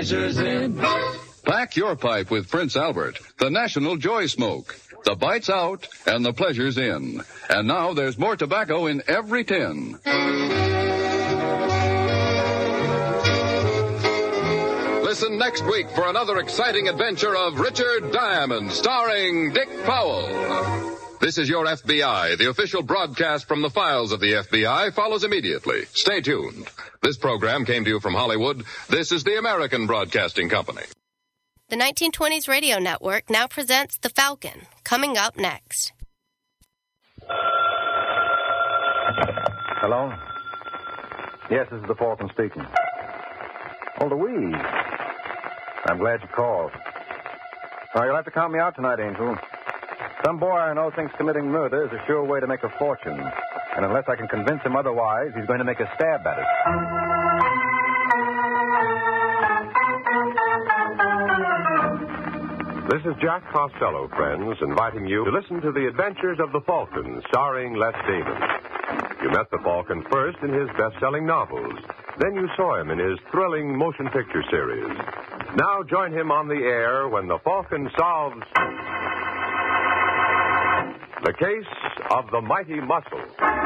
pleasure's in. Pack your pipe with Prince Albert, the national joy smoke. The bite's out and the pleasure's in. And now there's more tobacco in every tin. Listen next week for another exciting adventure of Richard Diamond, starring Dick Powell. This is Your FBI. The official broadcast from the files of the FBI follows immediately. Stay tuned. This program came to you from Hollywood. This is the American Broadcasting Company. The 1920s Radio Network now presents The Falcon, coming up next. Hello? Yes, this is the Falcon speaking. Oh, Louise. I'm glad you called. Oh, you'll have to count me out tonight, Angel. Some boy I know thinks committing murder is a sure way to make a fortune. And unless I can convince him otherwise, he's going to make a stab at it. This is Jack Costello, friends, inviting you to listen to the adventures of the Falcon, starring Les Damon. You met the Falcon first in his best-selling novels. Then you saw him in his thrilling motion picture series. Now join him on the air when the Falcon solves the case of the Mighty Muscle.